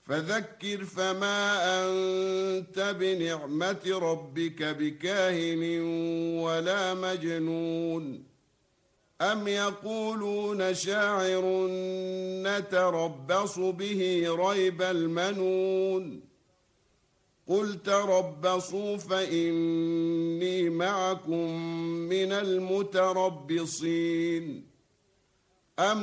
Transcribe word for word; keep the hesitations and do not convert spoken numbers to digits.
فذكر فما أنت بنعمة ربك بكاهن ولا مجنون أم يقولون شاعر نتربص به ريب المنون قل تربصوا فإني معكم من المتربصين أم